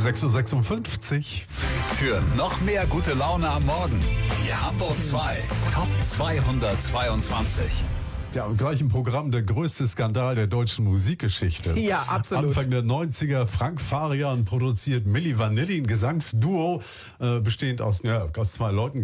6:56 Uhr. Für noch mehr gute Laune am Morgen. Die Hamburg 2 Top 222. Ja, im gleichen Programm der größte Skandal der deutschen Musikgeschichte. Ja, absolut. Anfang der 90er, Frank Farian produziert Milli Vanilli, ein Gesangsduo, bestehend aus zwei Leuten.